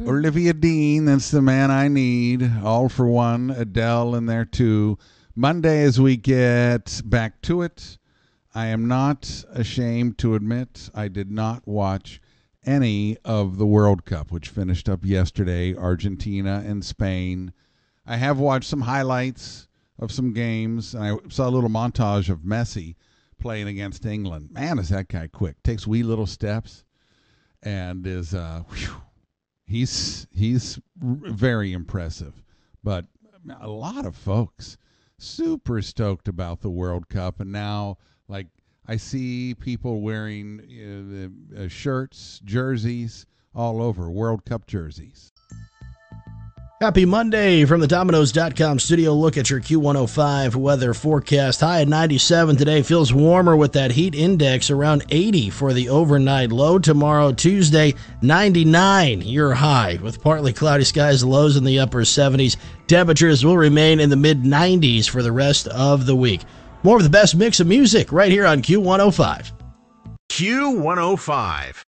Olivia Dean, that's the man I need. All for One, Adele in there too. Monday, as we get back to it, I am not ashamed to admit I did not watch any of the World Cup, which finished up yesterday, Argentina and Spain. I have watched some highlights of some games, and I saw a little montage of Messi playing against England. Man, is that guy quick. Takes wee little steps and is he's very impressive. But a lot of folks super stoked about the World Cup, and now like I see people wearing shirts, jerseys all over, World Cup jerseys. Happy Monday from the Domino's.com studio. Look at your Q105 weather forecast. High at 97 today. Feels warmer with that heat index around 80 for the overnight low. Tomorrow, Tuesday, 99 your high with partly cloudy skies, lows in the upper 70s. Temperatures will remain in the mid-90s for the rest of the week. More of the best mix of music right here on Q105. Q105.